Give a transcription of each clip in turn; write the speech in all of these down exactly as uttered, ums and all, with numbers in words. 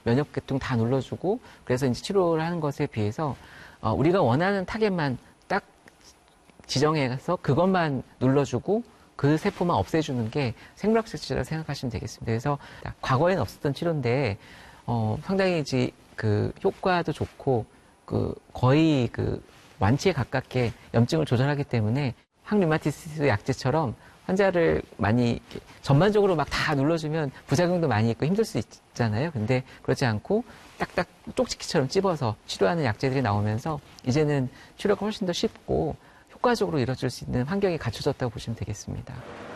면역계통 다 눌러주고 그래서 이제 치료를 하는 것에 비해서 어, 우리가 원하는 타겟만 딱 지정해서 그것만 눌러주고 그 세포만 없애주는 게 생물학적 치료라고 생각하시면 되겠습니다. 그래서 과거에는 없었던 치료인데 어, 상당히 이제 그 효과도 좋고 그 거의 그 완치에 가깝게 염증을 조절하기 때문에 항류마티스 약제처럼 환자를 많이 전반적으로 막 다 눌러주면 부작용도 많이 있고 힘들 수 있잖아요. 근데 그렇지 않고 딱딱 쪽지기처럼 찝어서 치료하는 약제들이 나오면서 이제는 치료가 훨씬 더 쉽고 효과적으로 이루어질 수 있는 환경이 갖춰졌다고 보시면 되겠습니다.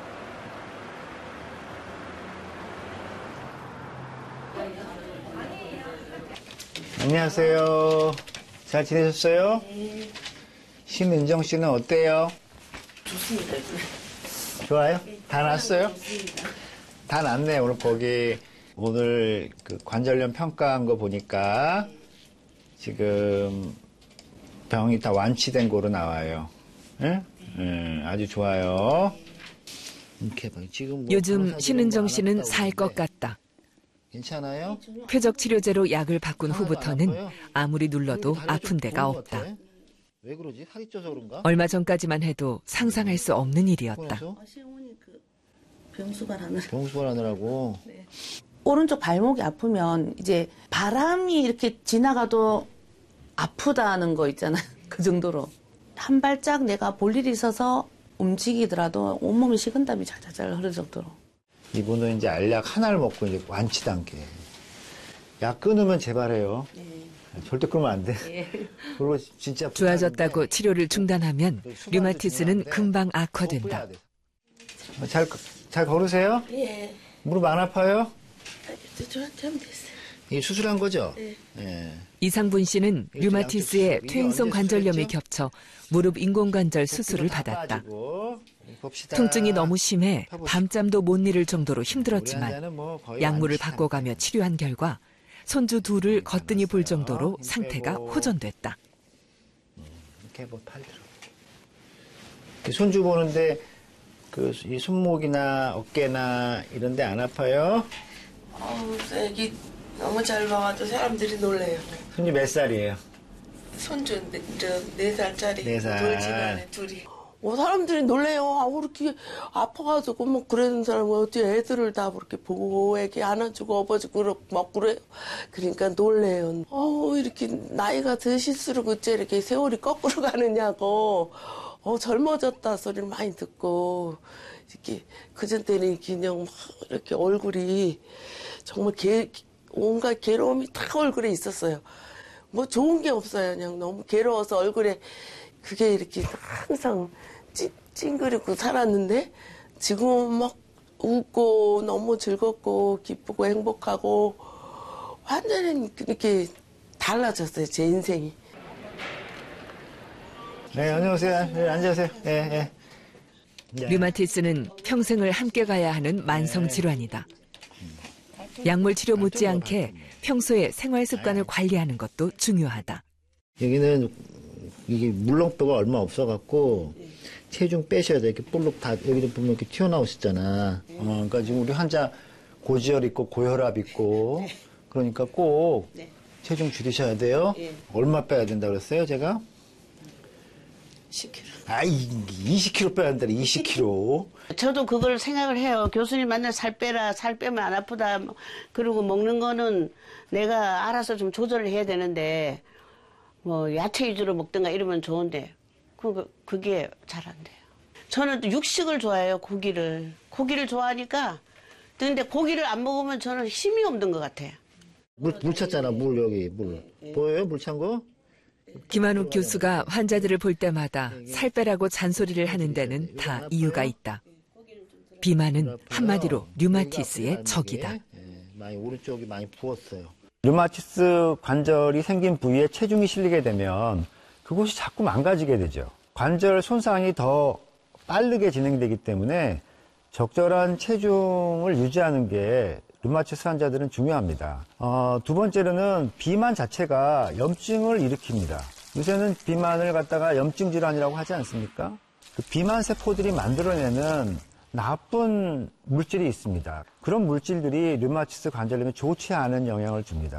안녕하세요. 잘 지내셨어요? 네. 신은정 씨는 어때요? 좋습니다. 좋아요? 다 났어요? 좋습니다. 다 났네. 오늘 거기 오늘 그 관절염 평가한 거 보니까 지금 병이 다 완치된 거로 나와요. 응? 응, 아주 좋아요. 이렇게 봐. 지금 뭐 요즘 신은정 씨는 살 것 같다. 괜찮아요? 표적 치료제로 약을 바꾼 후부터는 아무리 눌러도 아픈 데가 없다. 왜 그러지? 살이 쪄서 그런가? 얼마 전까지만 해도 상상할 수 없는 일이었다. 시어머니 그 병수발 하느라. 병수발 하느라고. 네. 오른쪽 발목이 아프면 이제 바람이 이렇게 지나가도 아프다는 거 있잖아요. 그 정도로. 한 발짝 내가 볼 일이 있어서 움직이더라도 온몸이 식은땀이 잘잘잘 흐를 정도로. 이분은 이제 알약 하나를 먹고 이제 완치 단계. 약 끊으면 제발해요. 네. 절대 끊으면 안 돼. 네. 그리고 진짜 좋아졌다고 치료를 중단하면 류마티스는 금방 악화된다. 잘, 잘 걸으세요? 예. 무릎 안 아파요? 저한테 하면 됐어요. 이게 수술한 거죠? 네. 예. 이상분 씨는 류마티스에 퇴행성 관절염이 겹쳐 무릎 인공관절 수술을 받았다. 통증이 너무 심해 밤잠도 못 이룰 정도로 힘들었지만 약물을 바꿔가며 치료한 결과 손주 둘을 거뜬히 볼 정도로 상태가 호전됐다. 이렇게 뭐 팔 들어. 손주 보는데 그 이 손목이나 어깨나 이런 데 안 아파요? 어우, 애기 너무 잘 봐가지고 사람들이 놀래요. 손주 몇 살이에요? 손주 네 살짜리 네 살. 돌진하네 둘이. 어, 사람들이 놀래요. 아, 그렇게 아파가지고, 뭐, 그러는 사람은 어떻게 애들을 다 그렇게 보고, 애기 안아주고, 업어주고, 막 그래요. 그러니까 놀래요. 어, 이렇게 나이가 드실수록 어째 이렇게 세월이 거꾸로 가느냐고, 어, 젊어졌다 소리를 많이 듣고, 이렇게, 그전 때는 그냥 막 이렇게 얼굴이 정말 개, 온갖 괴로움이 다 얼굴에 있었어요. 뭐 좋은 게 없어요. 그냥 너무 괴로워서 얼굴에 그게 이렇게 항상 찡, 찡그리고 살았는데 지금은 막 웃고 너무 즐겁고 기쁘고 행복하고 완전히 이렇게 달라졌어요. 제 인생이. 네, 안녕하세요. 네, 앉으세요. 예, 예. 류마티스는 평생을 함께 가야 하는 만성 질환이다. 약물 치료 못지않게 평소에 생활 습관을 관리하는 것도 중요하다. 여기는 이게 물렁뼈가 얼마 없어갖고 체중 빼셔야 돼. 이렇게 볼록 다 여기 보면 이렇게 튀어나오셨잖아. 어, 그러니까 지금 우리 환자 고지혈 있고 고혈압 있고 그러니까 꼭 체중 줄이셔야 돼요. 얼마 빼야 된다 그랬어요, 제가? 십 킬로그램. 아, 이십 킬로그램 빼야 된다, 이십 킬로그램. 저도 그걸 생각을 해요. 교수님 맨날 살 빼라, 살 빼면 안 아프다. 그리고 먹는 거는 내가 알아서 좀 조절을 해야 되는데 뭐 야채 위주로 먹든가 이러면 좋은데 그, 그게 잘 안 돼요. 저는 또 육식을 좋아해요. 고기를. 고기를 좋아하니까 근데 고기를 안 먹으면 저는 힘이 없는 것 같아요. 물, 물 찼잖아, 물 여기, 물. 보여요, 물 찬 거? 김한욱 교수가 환자들을 볼 때마다 살 빼라고 잔소리를 하는 데는 다 이유가 있다. 비만은 한마디로 류마티스의 적이다. 많이 오른쪽이 많이 부었어요. 류마티스 관절이 생긴 부위에 체중이 실리게 되면 그곳이 자꾸 망가지게 되죠. 관절 손상이 더 빠르게 진행되기 때문에 적절한 체중을 유지하는 게 류마티스 환자들은 중요합니다. 어, 두 번째로는 비만 자체가 염증을 일으킵니다. 요새는 비만을 갖다가 염증 질환이라고 하지 않습니까? 그 비만 세포들이 만들어내는 나쁜 물질이 있습니다. 그런 물질들이 류마티스 관절염에 좋지 않은 영향을 줍니다.